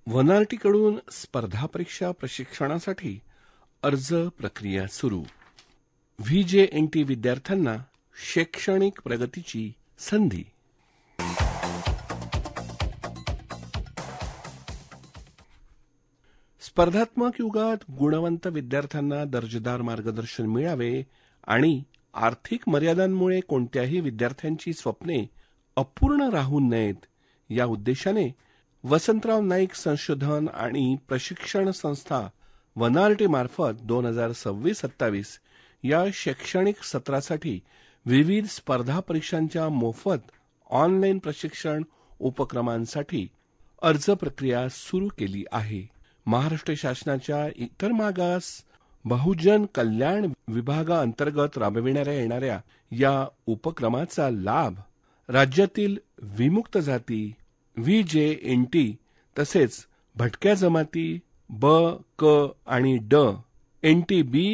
वनार्टीकडून स्पर्धा परीक्षा प्रशिक्षणासाठी अर्ज प्रक्रिया सुरू. व्हीजेएनटी विद्यार्थ्यांना शैक्षणिक प्रगतीची संधी. स्पर्धात्मक युगात गुणवंत विद्यार्थ्यांना दर्जेदार मार्गदर्शन मिळावे आणि आर्थिक मर्यादांमुळे कोणत्याही विद्यार्थ्यांची स्वप्ने अपूर्ण राहू नयेत या उद्देशाने वसंतराव नाईक संशोधन आणि प्रशिक्षण संस्था वनार्टी मार्फत 2026-27 या शैक्षणिक सत्रासाठी विविध स्पर्धा परीक्षांच्या मोफत ऑनलाईन प्रशिक्षण उपक्रमांसाठी अर्ज प्रक्रिया सुरू केली आहे. महाराष्ट्र शासनाच्या इतर मागास बहुजन कल्याण विभागाअंतर्गत राबविण्यात येणाऱ्या या उपक्रमाचा लाभ राज्यातील विमुक्त जाती, व्हीजेएनटी तसेच भटक्या जमाती ब, क आणि ड, एनटीबी,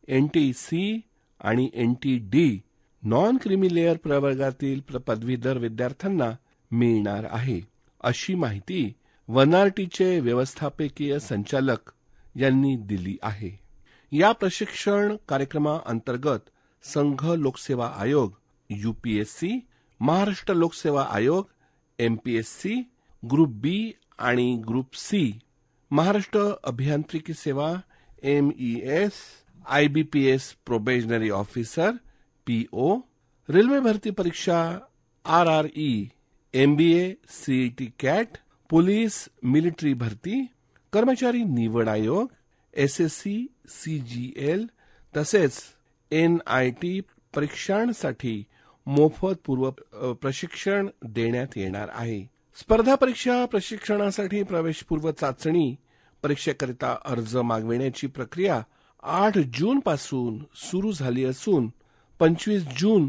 एनटीसी आणि एनटीडी नॉन क्रिमी लेअर प्रवर्गातील पदवीधर विद्यार्थ्यांना मिळणार आहे, अशी माहिती वनार्टीचे व्यवस्थापकीय संचालक यांनी दिली आहे. या प्रशिक्षण कार्यक्रमाअंतर्गत संघ लोकसेवा आयोग यूपीएससी, महाराष्ट्र लोकसेवा आयोग एमपीएससी, ग्रुप बी आणि ग्रुप सी, महाराष्ट्र अभियांत्रिकी सेवा MES, IBPS probationary officer PO, railway भरती परीक्षा आरआरई, MBA, CET cat, police military भरती, कर्मचारी निवड आयोग, एसएससी, सीजीएल तसेच एनआयटी परीक्षांसाठी मोफत पूर्व प्रशिक्षण देण्यात येणार आहे. स्पर्धा परीक्षा प्रशिक्षणासाठी प्रवेशपूर्व चाचणी परीक्षेकरिता अर्ज मागविण्याची प्रक्रिया 8 जून पासून सुरू झाली असून 25 जून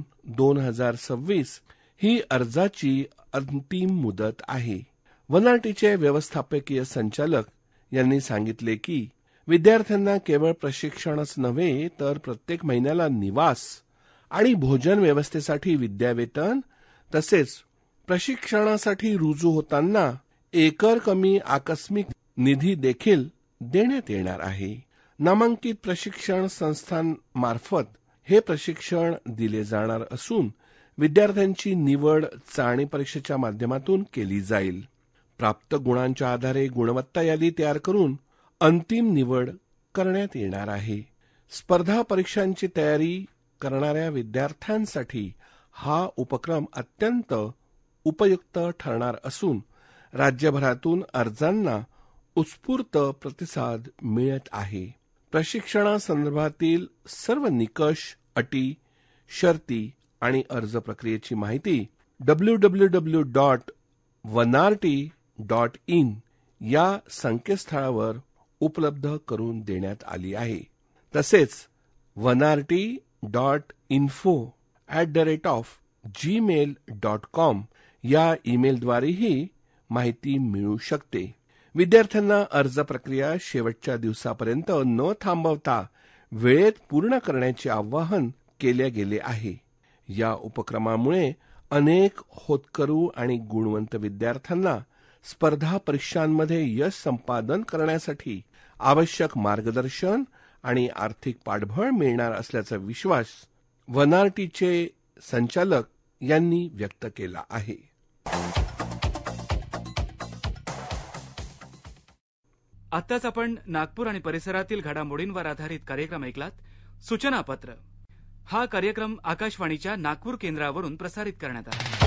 2026 ही अर्जाची अंतिम मुदत आहे. वनार्टीचे व्यवस्थापकीय संचालक यांनी सांगितले की विद्यार्थ्यांना केवळ प्रशिक्षणच नव्हे तर प्रत्येक महिन्याला निवास आणि भोजन व्यवस्थेसाठी विद्यावेतन तसेच प्रशिक्षणासाठी रुजू होताना एकर कमी आकस्मिक निधी देखील देण्यात येणार आहे. नामांकित प्रशिक्षण संस्थांमार्फत हे प्रशिक्षण दिले जाणार असून विद्यार्थ्यांची निवड चाळणी परीक्षेच्या माध्यमातून केली जाईल. प्राप्त गुणांच्या आधारे गुणवत्ता यादी तयार करून अंतिम निवड करण्यात येणार आहे. स्पर्धा परीक्षांची तयारी करणाऱ्या विद्यार्थ्यांसाठी हा उपक्रम अत्यंत उपयुक्त ठरणार असून राज्यभरातून अर्जांना उत्स्फूर्त प्रतिसाद मिळत आहे. प्रशिक्षणासंदर्भातील सर्व निकष, अटी, शर्ती आणि अर्ज प्रक्रियेची माहिती www.vanarti.in या संकेतस्थळावर उपलब्ध करून देण्यात आली आहे. तसेच vanarti.info@gmail.com या ईमेलद्वारेही माहिती मिळू शकते. विद्यार्थ्यांना अर्ज प्रक्रिया शेवटच्या दिवसापर्यंत न थांबवता वेळेत पूर्ण करण्याचे आवाहन केले गेले आहे. या उपक्रमामुळे अनेक होतकरू आणि गुणवंत विद्यार्थ्यांना स्पर्धा परीक्षांमध्ये यश संपादन करण्यासाठी आवश्यक मार्गदर्शन आणि आर्थिक पाठबळ मिळणार असल्याचा विश्वास वनार्टीचे संचालक यांनी व्यक्त केला आहे. आत्ताच आपण नागपूर आणि परिसरातील घडामोडींवर आधारित कार्यक्रम ऐकलात. सूचनापत्र. हा कार्यक्रम आकाशवाणीच्या नागपूर केंद्रावरून प्रसारित करण्यात आला.